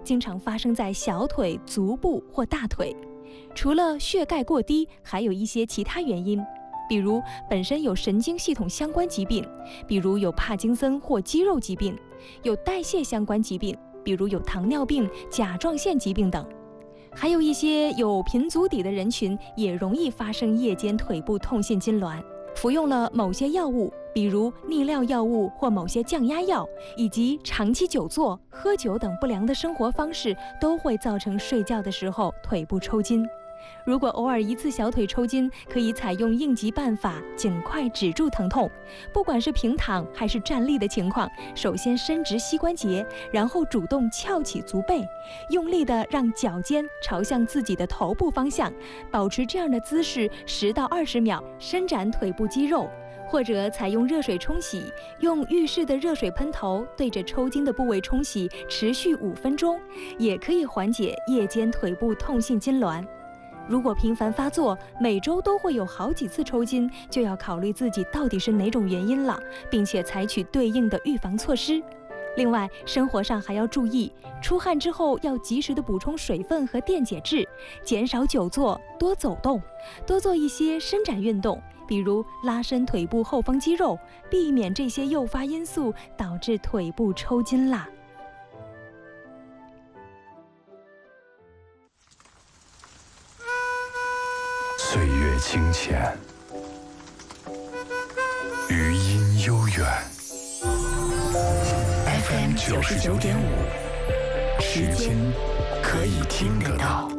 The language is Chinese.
经常发生在小腿、足部或大腿。除了血钙过低，还有一些其他原因，比如本身有神经系统相关疾病，比如有帕金森或肌肉疾病，有代谢相关疾病，比如有糖尿病、甲状腺疾病等。还有一些有贫足底的人群也容易发生夜间腿部痛性痉挛，服用了某些药物，比如利尿药物或某些降压药，以及长期久坐、喝酒等不良的生活方式，都会造成睡觉的时候腿部抽筋。如果偶尔一次小腿抽筋，可以采用应急办法，尽快止住疼痛。不管是平躺还是站立的情况，首先伸直膝关节，然后主动翘起足背，用力地让脚尖朝向自己的头部方向，保持这样的姿势10到20秒，伸展腿部肌肉。或者采用热水冲洗，用浴室的热水喷头对着抽筋的部位冲洗，持续5分钟，也可以缓解夜间腿部痛性痉挛。如果频繁发作，每周都会有好几次抽筋，就要考虑自己到底是哪种原因了，并且采取对应的预防措施。另外，生活上还要注意，出汗之后要及时的补充水分和电解质，减少久坐，多走动，多做一些伸展运动，比如拉伸腿部后方肌肉，避免这些诱发因素导致腿部抽筋啦。 岁月清浅，余音悠远。FM 99.5，时间可以听得到。